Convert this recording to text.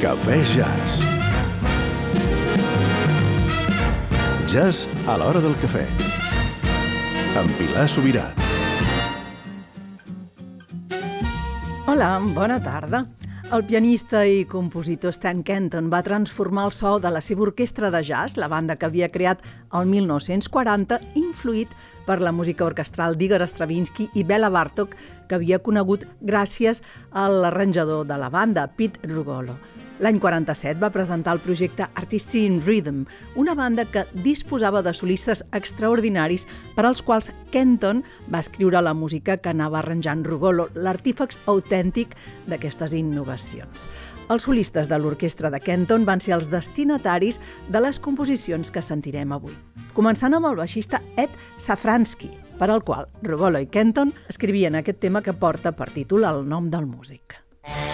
Cafè Jazz. Jazz a l'hora del cafè. Amb Pilar Sobirà. Hola, bona tarda. El pianista i compositor Stan Kenton va transformar el so de la seva orquestra de jazz, la banda que havia creat el 1940, influït per la música orquestral d'Igor Stravinsky i Bela Bartók, que havia conegut gràcies a l'arranjador de la banda, Pete Rugolo. L'any 47 va presentar el projecte Artistry in Rhythm, una banda que disposava de solistes extraordinaris per als quals Kenton va escriure la música que anava arranjant Rugolo, l'artífex autèntic d'aquestes innovacions. Els solistes de l'orquestra de Kenton van ser els destinataris de les composicions que sentirem avui. Començant amb el baixista Ed Safransky, per al qual Rugolo i Kenton escrivien aquest tema que porta per títol el nom del músic.